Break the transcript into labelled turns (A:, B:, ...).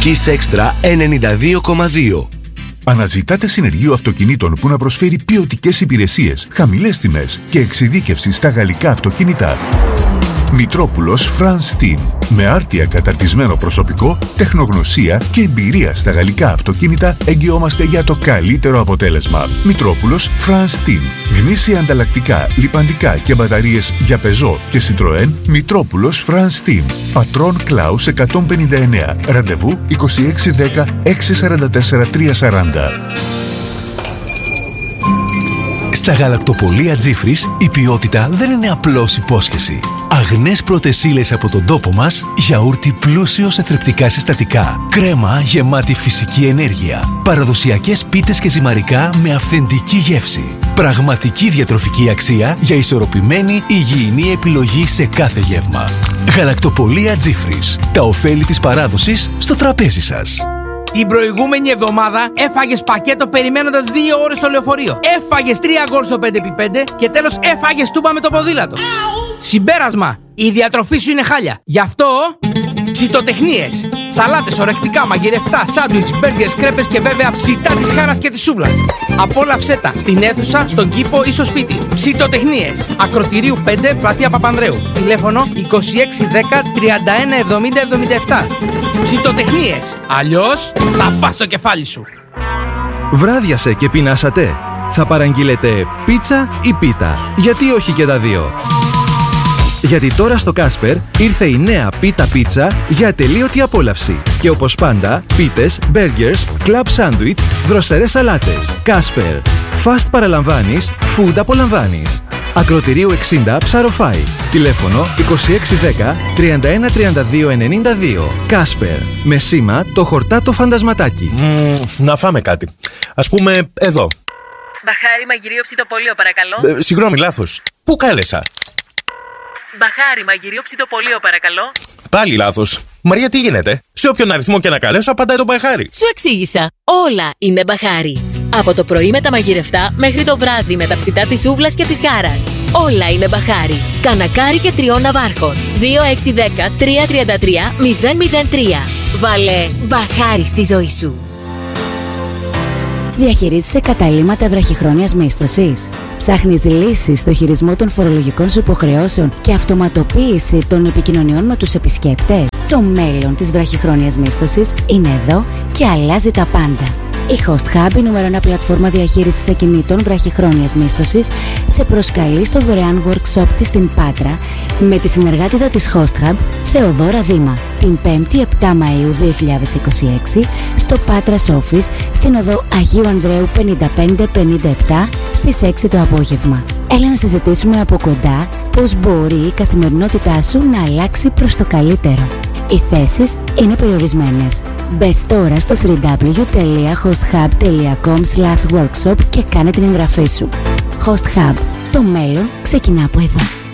A: Kiss Extra 92,2.
B: Αναζητάτε συνεργείο αυτοκινήτων που να προσφέρει ποιοτικές υπηρεσίες, χαμηλές τιμές και εξειδίκευση στα γαλλικά αυτοκίνητα? Μητρόπουλος France Team. Με άρτια καταρτισμένο προσωπικό, τεχνογνωσία και εμπειρία στα γαλλικά αυτοκίνητα εγγυόμαστε για το καλύτερο αποτέλεσμα. Μητρόπουλος France Team. Γνήσια ανταλλακτικά, λιπαντικά και μπαταρίες για Peugeot και Citroën. Μητρόπουλος France Team. Πατρών Κλάους 159. Ραντεβού 2610 644 340.
C: Στα γαλακτοπωλεία Τζίφρις η ποιότητα δεν είναι απλώς υπόσχεση. Αγνές πρώτες ύλες από τον τόπο μας, γιαούρτι πλούσιο σε θρεπτικά συστατικά, κρέμα γεμάτη φυσική ενέργεια, παραδοσιακές πίτες και ζυμαρικά με αυθεντική γεύση. Πραγματική διατροφική αξία για ισορροπημένη υγιεινή επιλογή σε κάθε γεύμα. Γαλακτοπωλεία Τζίφρις. Τα ωφέλη της παράδοσης στο τραπέζι σας.
D: Την προηγούμενη εβδομάδα έφαγες πακέτο περιμένοντας 2 ώρες στο λεωφορείο. Έφαγες 3 γκολ στο 5x5 και τέλος έφαγες τούμπα με το ποδήλατο. Συμπέρασμα, η διατροφή σου είναι χάλια. Γι' αυτό ψητοτεχνίες. Σαλάτες, ορεκτικά, μαγειρευτά, σάντουιτς, μπέργκερς, κρέπες και βέβαια ψητά της χάρας και της σούβλας. Απόλαυσέ τα στην αίθουσα, στον κήπο ή στο σπίτι. Ψητοτεχνίες. Ακροτηρίου 5, πλατεία Παπανδρέου. Τηλέφωνο 2610 31 70 77. Ψητοτεχνίες. Αλλιώς θα φας το κεφάλι σου.
E: Βράδιασε και πεινάσατε. Θα παραγγείλετε πίτσα ή πίτα? Γιατί όχι και τα δύο? Γιατί τώρα στο Κάσπερ ήρθε η νέα πίτα πίτσα για ατελείωτη απόλαυση. Και όπως πάντα, πίτες, μπέργκερς, κλαμπ σάντουιτς, δροσερές σαλάτες. Κάσπερ. Fast παραλαμβάνεις, food απολαμβάνεις. Ακροτηρίου 60 Ψαροφάι. Τηλέφωνο 2610 31 32 92. Κάσπερ. Με σήμα το χορτάτο φαντασματάκι.
F: Να φάμε κάτι. Ας πούμε εδώ.
G: Μπαχάρι μαγειρίο ψητοπολείο παρακαλώ.
F: Συγγνώμη, λάθος. Πού κάλεσα?
G: Μπαχάρι μαγειρίο ψητοπολείο παρακαλώ.
F: Πάλι λάθος. Μαρία, τι γίνεται? Σε όποιον αριθμό και να καλέσω απαντάει το μπαχάρι.
G: Σου εξήγησα. Όλα είναι μπαχάρι. Από το πρωί με τα μαγειρευτά μέχρι το βράδυ με τα ψητά της σούβλας και της χάρας. Όλα είναι μπαχάρι. Κανακάρι και 3 ναυάρχων. 2610 333 003. Βάλε μπαχάρι στη ζωή σου.
H: Διαχειρίζεσαι καταλύματα βραχυχρόνιας μίσθωσης? Ψάχνεις λύσεις στο χειρισμό των φορολογικών σου υποχρεώσεων και αυτοματοποίηση των επικοινωνιών με τους επισκέπτες? Το μέλλον της βραχυχρόνιας μίσθωσης είναι εδώ και αλλάζει τα πάντα. Η Host Hub, η νούμερο 1 πλατφόρμα διαχείρισης ακινήτων βραχυχρόνιας μίσθωσης, σε προσκαλεί στο δωρεάν workshop της στην Πάτρα με τη συνεργάτηδα της Host Hub, Θεοδόρα Δήμα, την 5η 7 Μαΐου 2026 στο Pátras Office στην οδό Αγίου Ανδρέου 55-57 στις 6 το απόγευμα. Έλα να συζητήσουμε από κοντά πώς μπορεί η καθημερινότητά σου να αλλάξει προς το καλύτερο. Οι θέσεις είναι περιορισμένες. Μπες τώρα στο www.hosthub.com/workshop και κάνε την εγγραφή σου. Host Hub. Το μέλλον ξεκινά από εδώ.